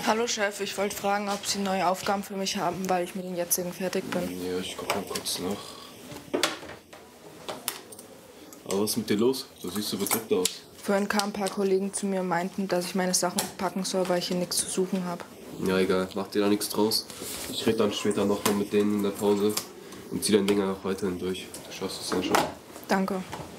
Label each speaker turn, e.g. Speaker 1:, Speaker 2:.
Speaker 1: Hallo Chef, ich wollte fragen, ob Sie neue Aufgaben für mich haben, weil ich mit den jetzigen fertig bin.
Speaker 2: Ja, ich guck mal kurz nach. Aber was ist mit dir los? Du siehst so bedrückt aus.
Speaker 1: Vorhin kamen ein paar Kollegen zu mir und meinten, dass ich meine Sachen packen soll, weil ich hier nichts zu suchen habe.
Speaker 2: Ja, egal, mach dir da nichts draus. Ich rede dann später nochmal mit denen in der Pause und zieh dein Ding einfach weiterhin durch. Du schaffst es ja schon.
Speaker 1: Danke.